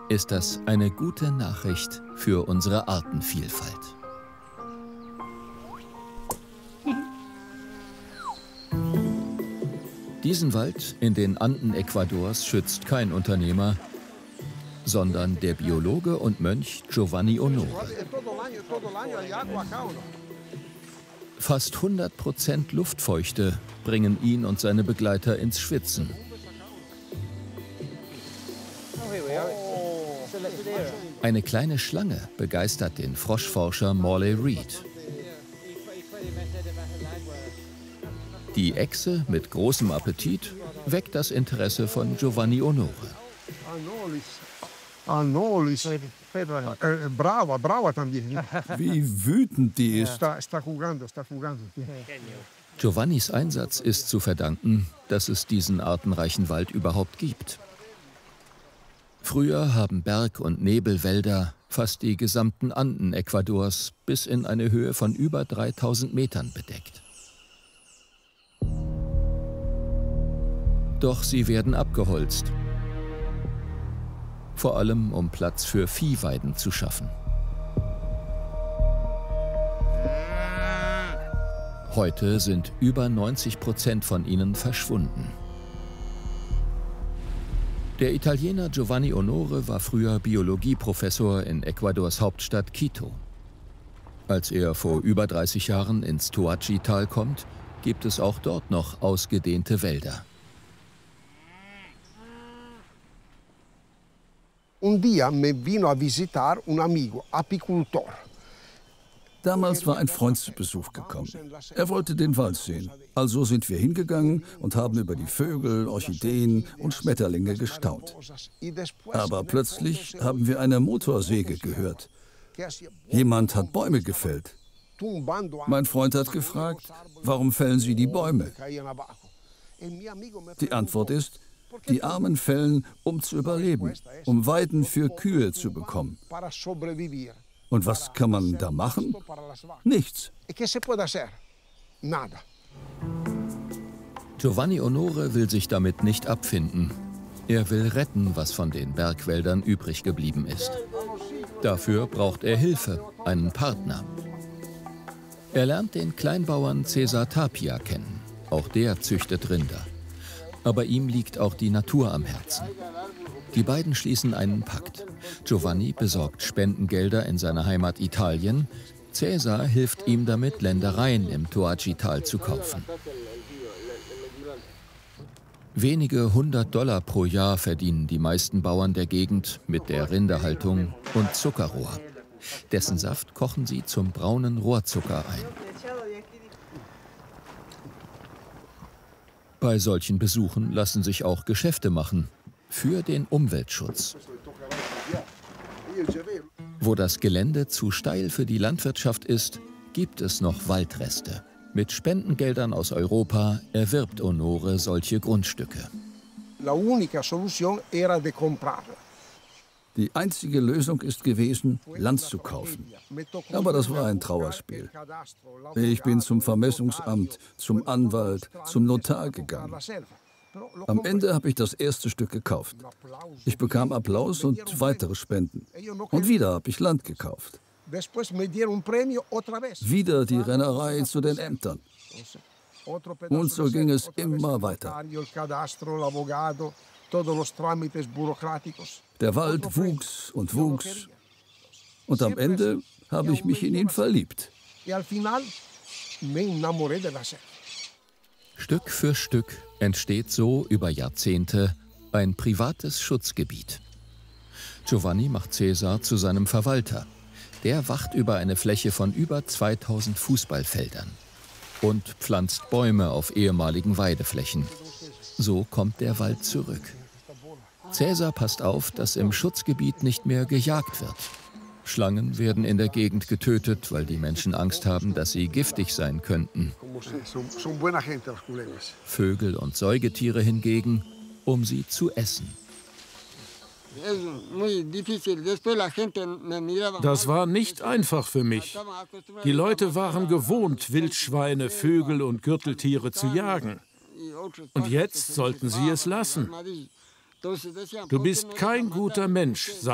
ist das eine gute Nachricht für unsere Artenvielfalt. Diesen Wald in den Anden Ecuadors schützt kein Unternehmer, sondern der Biologe und Mönch Giovanni Onore. Fast 100% Luftfeuchte bringen ihn und seine Begleiter ins Schwitzen. Eine kleine Schlange begeistert den Froschforscher Morley Reed. Die Echse mit großem Appetit weckt das Interesse von Giovanni Onore. Wie wütend die ist. Giovannis Einsatz ist zu verdanken, dass es diesen artenreichen Wald überhaupt gibt. Früher haben Berg- und Nebelwälder fast die gesamten Anden Ecuadors bis in eine Höhe von über 3000 Metern bedeckt. Doch sie werden abgeholzt, vor allem um Platz für Viehweiden zu schaffen. Heute sind über 90% von ihnen verschwunden. Der Italiener Giovanni Onore war früher Biologieprofessor in Ecuadors Hauptstadt Quito. Als er vor über 30 Jahren ins Toachi-Tal kommt, gibt es auch dort noch ausgedehnte Wälder. Un día me vino a visitar un amigo, apicultor. Damals war ein Freund zu Besuch gekommen. Er wollte den Wald sehen. Also sind wir hingegangen und haben über die Vögel, Orchideen und Schmetterlinge gestaunt. Aber plötzlich haben wir eine Motorsäge gehört. Jemand hat Bäume gefällt. Mein Freund hat gefragt, warum fällen Sie die Bäume? Die Antwort ist, die Armen fällen, um zu überleben, um Weiden für Kühe zu bekommen. Und was kann man da machen? Nichts. Giovanni Onore will sich damit nicht abfinden. Er will retten, was von den Bergwäldern übrig geblieben ist. Dafür braucht er Hilfe, einen Partner. Er lernt den Kleinbauern Cesar Tapia kennen. Auch der züchtet Rinder. Aber ihm liegt auch die Natur am Herzen. Die beiden schließen einen Pakt. Giovanni besorgt Spendengelder in seiner Heimat Italien. Cesar hilft ihm damit, Ländereien im Toachi-Tal zu kaufen. Wenige $100 pro Jahr verdienen die meisten Bauern der Gegend mit der Rinderhaltung und Zuckerrohr. Dessen Saft kochen sie zum braunen Rohrzucker ein. Bei solchen Besuchen lassen sich auch Geschäfte machen. Für den Umweltschutz. Wo das Gelände zu steil für die Landwirtschaft ist, gibt es noch Waldreste. Mit Spendengeldern aus Europa erwirbt Onore solche Grundstücke. Die einzige Lösung ist gewesen, Land zu kaufen. Aber das war ein Trauerspiel. Ich bin zum Vermessungsamt, zum Anwalt, zum Notar gegangen. Am Ende habe ich das erste Stück gekauft. Ich bekam Applaus und weitere Spenden. Und wieder habe ich Land gekauft. Wieder die Rennerei zu den Ämtern. Und so ging es immer weiter. Der Wald wuchs und wuchs. Und am Ende habe ich mich in ihn verliebt. Stück für Stück entsteht so über Jahrzehnte ein privates Schutzgebiet. Giovanni macht Cesar zu seinem Verwalter. Der wacht über eine Fläche von über 2000 Fußballfeldern und pflanzt Bäume auf ehemaligen Weideflächen. So kommt der Wald zurück. Cesar passt auf, dass im Schutzgebiet nicht mehr gejagt wird. Schlangen werden in der Gegend getötet, weil die Menschen Angst haben, dass sie giftig sein könnten. Vögel und Säugetiere hingegen, um sie zu essen. Das war nicht einfach für mich. Die Leute waren gewohnt, Wildschweine, Vögel und Gürteltiere zu jagen. Und jetzt sollten sie es lassen. Du bist kein guter Mensch,